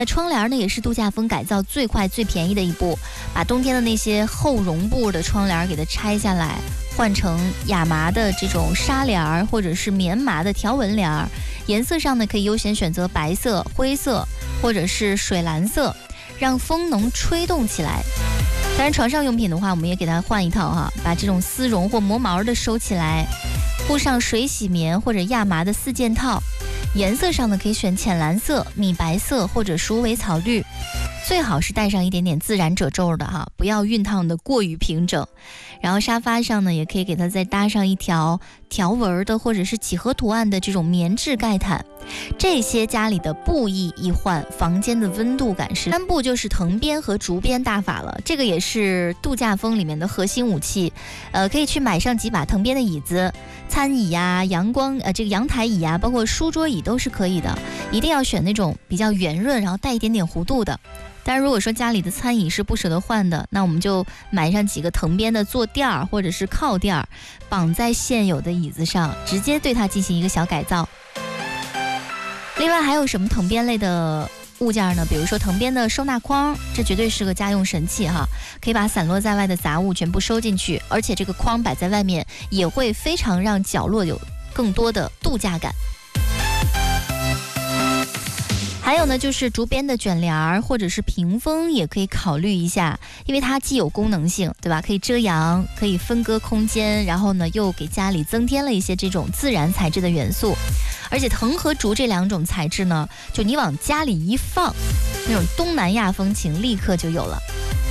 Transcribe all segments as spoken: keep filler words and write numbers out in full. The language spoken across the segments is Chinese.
那窗帘呢，也是度假风改造最快最便宜的一步，把冬天的那些厚绒布的窗帘给它拆下来，换成亚麻的这种纱帘或者是棉麻的条纹帘，颜色上呢可以优先选择白色、灰色或者是水蓝色，让风能吹动起来。当然床上用品的话，我们也给它换一套哈，把这种丝绒或磨毛的收起来，铺上水洗棉或者亚麻的四件套。颜色上呢可以选浅蓝色、米白色或者鼠尾草绿，最好是带上一点点自然褶皱的哈，不要熨烫的过于平整。然后沙发上呢也可以给它再搭上一条条纹的或者是几何图案的这种棉质盖毯。这些家里的布艺一换，房间的温度感是三步就是藤编和竹编大法了，这个也是度假风里面的核心武器。呃，可以去买上几把藤编的椅子，餐椅呀、阳光呃这个阳台椅呀，包括书桌椅都是可以的，一定要选那种比较圆润，然后带一点点弧度的。当然如果说家里的餐椅是不舍得换的，那我们就买上几个藤编的坐垫儿或者是靠垫儿，绑在现有的椅子上，直接对它进行一个小改造。另外还有什么藤编类的物件呢？比如说藤编的收纳筐，这绝对是个家用神器哈，可以把散落在外的杂物全部收进去，而且这个筐摆在外面也会非常让角落有更多的度假感。还有呢，就是竹编的卷帘或者是屏风也可以考虑一下，因为它既有功能性，对吧？可以遮阳，可以分割空间，然后呢又给家里增添了一些这种自然材质的元素。而且藤和竹这两种材质呢，就你往家里一放，那种东南亚风情立刻就有了。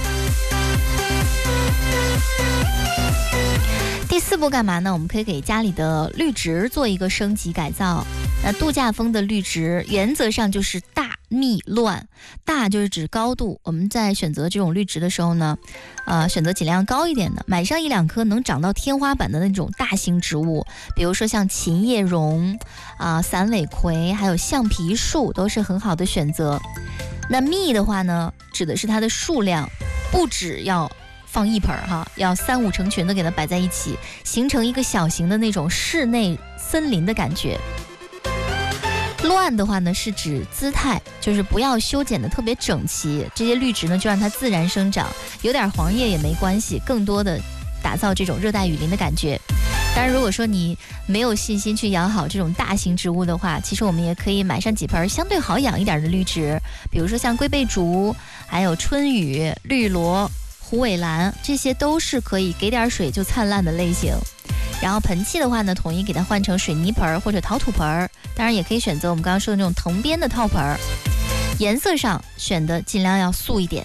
第四步干嘛呢？我们可以给家里的绿植做一个升级改造。那度假风的绿植原则上就是大密乱，大就是指高度，我们在选择这种绿植的时候呢，呃，选择尽量高一点的，买上一两棵能长到天花板的那种大型植物，比如说像琴叶榕啊、呃、散尾葵，还有橡皮树都是很好的选择。那密的话呢，指的是它的数量，不只要放一盆哈，要三五成群的给它摆在一起，形成一个小型的那种室内森林的感觉。乱的话呢，是指姿态，就是不要修剪的特别整齐，这些绿植呢就让它自然生长，有点黄叶也没关系，更多的打造这种热带雨林的感觉。当然如果说你没有信心去养好这种大型植物的话，其实我们也可以买上几盆相对好养一点的绿植，比如说像龟背竹，还有春雨、绿萝、虎尾兰，这些都是可以给点水就灿烂的类型。然后盆器的话呢，统一给它换成水泥盆或者陶土盆，当然也可以选择我们刚刚说的那种藤编的套盆，颜色上选的尽量要素一点。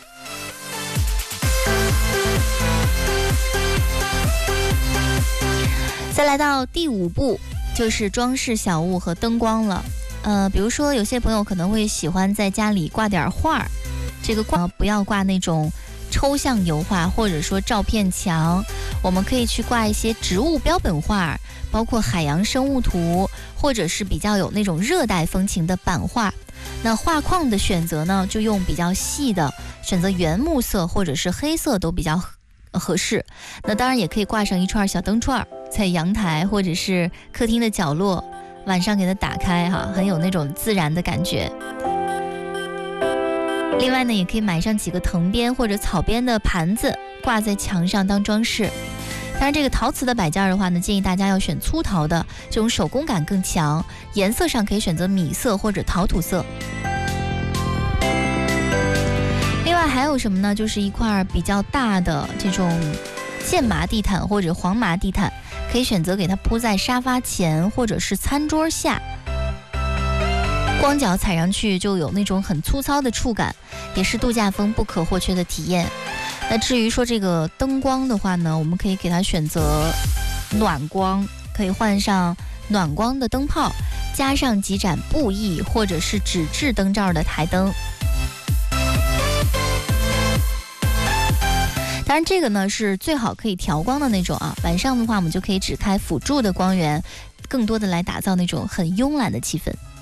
再来到第五步，就是装饰小物和灯光了。呃，比如说有些朋友可能会喜欢在家里挂点画，这个挂不要挂那种抽象油画或者说照片墙，我们可以去挂一些植物标本画，包括海洋生物图，或者是比较有那种热带风情的版画。那画框的选择呢，就用比较细的，选择原木色或者是黑色都比较合适。那当然也可以挂上一串小灯串，在阳台或者是客厅的角落，晚上给它打开哈，很有那种自然的感觉。另外呢，也可以买上几个藤编或者草编的盘子，挂在墙上当装饰。当然这个陶瓷的摆件的话呢，建议大家要选粗陶的，这种手工感更强，颜色上可以选择米色或者陶土色。另外还有什么呢，就是一块比较大的这种线麻地毯或者黄麻地毯，可以选择给它铺在沙发前或者是餐桌下，光脚踩上去就有那种很粗糙的触感，也是度假风不可或缺的体验。那至于说这个灯光的话呢，我们可以给它选择暖光，可以换上暖光的灯泡，加上几盏布艺或者是纸质灯罩的台灯。当然这个呢是最好可以调光的那种啊，晚上的话我们就可以只开辅助的光源，更多的来打造那种很慵懒的气氛。